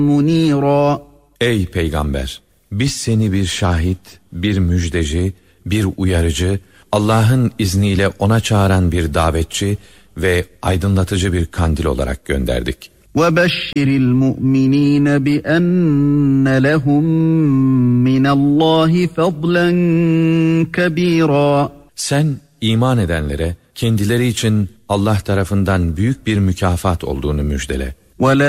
منيرا. Ey Peygamber! Biz seni bir şahit, bir müjdeci, bir uyarıcı, Allah'ın izniyle ona çağıran bir davetçi ve aydınlatıcı bir kandil olarak gönderdik. وَبَشِّرِ الْمُؤْمِنِينَ بِأَنَّ لَهُمْ مِنَ اللّٰهِ فَضْلًا كَب۪يرًا. Sen iman edenlere kendileri için Allah tarafından büyük bir mükafat olduğunu müjdele. وَلَا